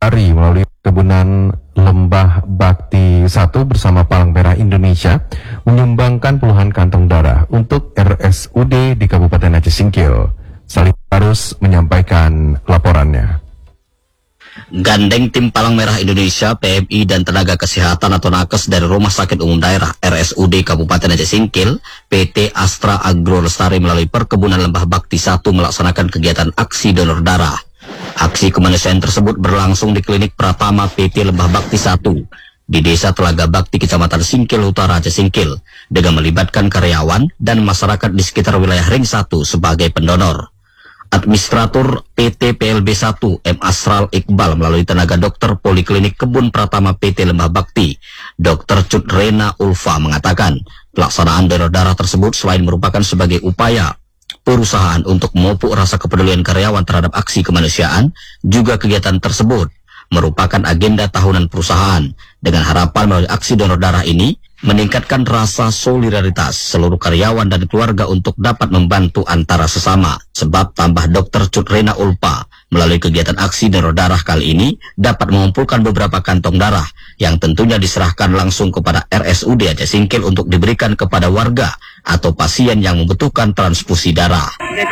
Lestari melalui Kebunan Lembah Bakti 1 bersama Palang Merah Indonesia menyumbangkan puluhan kantong darah untuk RSUD di Kabupaten Aceh Singkil. Salim harus menyampaikan laporannya. Gandeng tim Palang Merah Indonesia, PMI dan tenaga kesehatan atau nakes dari Rumah Sakit Umum Daerah RSUD Kabupaten Aceh Singkil, PT Astra Agro Lestari melalui Perkebunan Lembah Bakti 1 melaksanakan kegiatan aksi donor darah. Aksi kemanusiaan tersebut berlangsung di Klinik Pratama PT Lembah Bakti 1 di Desa Telaga Bakti, Kecamatan Singkil Utara, Aceh Singkil, dengan melibatkan karyawan dan masyarakat di sekitar wilayah Ring 1 sebagai pendonor. Administrator PT PLB 1 M. Asral Iqbal melalui tenaga dokter Poliklinik Kebun Pratama PT Lembah Bakti, Dr. Cut Rena Ulfa mengatakan, pelaksanaan donor darah tersebut selain merupakan sebagai upaya perusahaan untuk memupuk rasa kepedulian karyawan terhadap aksi kemanusiaan, juga kegiatan tersebut merupakan agenda tahunan perusahaan dengan harapan melalui aksi donor darah ini meningkatkan rasa solidaritas seluruh karyawan dan keluarga untuk dapat membantu antara sesama. Sebab tambah Dr. Cut Rena Ulpa melalui kegiatan aksi donor darah kali ini dapat mengumpulkan beberapa kantong darah yang tentunya diserahkan langsung kepada RSUD Aceh Singkil untuk diberikan kepada warga atau pasien yang membutuhkan transfusi darah.